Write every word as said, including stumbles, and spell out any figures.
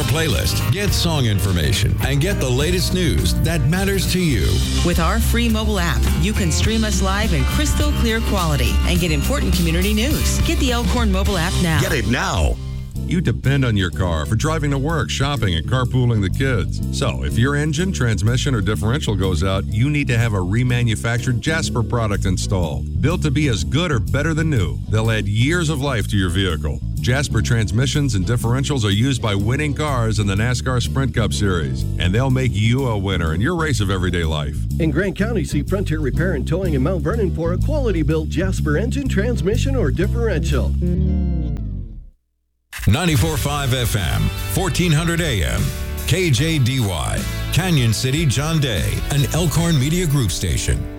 playlist, get song information, and get the latest news that matters to you. With our free mobile app, you can stream us live in crystal clear quality and get important community news. Get the Elkhorn mobile app now. Get it now. You depend on your car for driving to work, shopping, and carpooling the kids. So if your engine, transmission, or differential goes out, you need to have a remanufactured Jasper product installed. Built to be as good or better than new, they'll add years of life to your vehicle. Jasper transmissions and differentials are used by winning cars in the NASCAR Sprint Cup Series, and they'll make you a winner in your race of everyday life. In Grant County, see Frontier Repair and Towing in Mount Vernon for a quality-built Jasper engine, transmission, or differential. ninety-four point five F M, fourteen hundred A M, K J D Y, Canyon City, John Day, an Elkhorn Media Group station.